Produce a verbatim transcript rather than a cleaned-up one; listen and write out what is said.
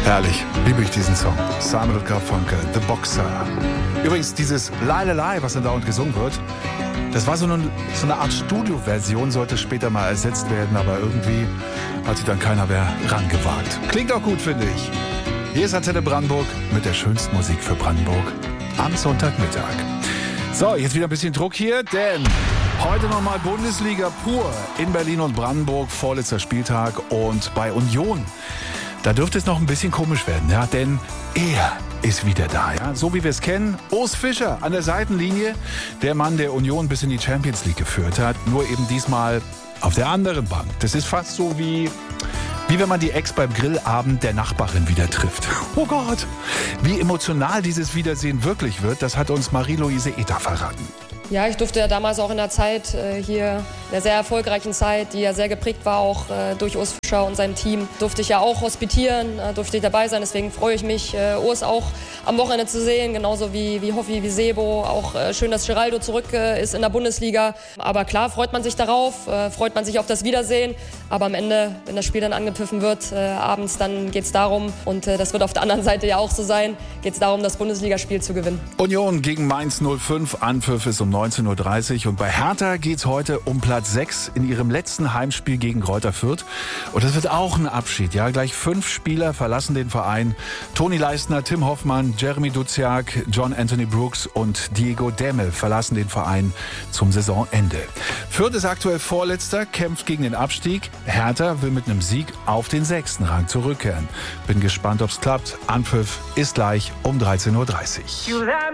Herrlich, liebe ich diesen Song. Simon und Garfunkel, The Boxer. Übrigens, dieses Lai-Lai-Lai, was dann dauernd gesungen wird, das war so eine, so eine Art Studio-Version, sollte später mal ersetzt werden, aber irgendwie hat sich dann keiner mehr rangewagt. Klingt auch gut, finde ich. Hier ist Antenne Brandenburg mit der schönsten Musik für Brandenburg am Sonntagmittag. So, jetzt wieder ein bisschen Druck hier, denn heute nochmal Bundesliga pur in Berlin und Brandenburg, vorletzter Spieltag, und bei Union. Da dürfte es noch ein bisschen komisch werden, ja, denn er ist wieder da, ja, so wie wir es kennen. Urs Fischer an der Seitenlinie, der Mann, der Union bis in die Champions League geführt hat, nur eben diesmal auf der anderen Bank. Das ist fast so wie, wie wenn man die Ex beim Grillabend der Nachbarin wieder trifft. Oh Gott, wie emotional dieses Wiedersehen wirklich wird, das hat uns Marie-Louise Ether verraten. Ja, ich durfte ja damals auch in der Zeit äh, hier, in der sehr erfolgreichen Zeit, die ja sehr geprägt war, auch äh, durch Urs Fischer und seinem Team, durfte ich ja auch hospitieren, äh, durfte ich dabei sein. Deswegen freue ich mich, äh, Urs auch am Wochenende zu sehen, genauso wie, wie Hoffi, wie Sebo. Auch äh, schön, dass Geraldo zurück äh, ist in der Bundesliga. Aber klar, freut man sich darauf, äh, freut man sich auf das Wiedersehen. Aber am Ende, wenn das Spiel dann angepfiffen wird, äh, abends, dann geht es darum, und äh, das wird auf der anderen Seite ja auch so sein, geht es darum, das Bundesligaspiel zu gewinnen. Union gegen Mainz null fünf, Anpfiff ist um neunzehn Uhr dreißig, und bei Hertha geht es heute um Platz sechs in ihrem letzten Heimspiel gegen Greuther Fürth. Und das wird auch ein Abschied. Ja, gleich fünf Spieler verlassen den Verein. Toni Leistner, Tim Hoffmann, Jeremy Duziak, John Anthony Brooks und Diego Demme verlassen den Verein zum Saisonende. Fürth ist aktuell Vorletzter, kämpft gegen den Abstieg. Hertha will mit einem Sieg auf den sechsten Rang zurückkehren. Bin gespannt, ob es klappt. Anpfiff ist gleich um dreizehn Uhr dreißig.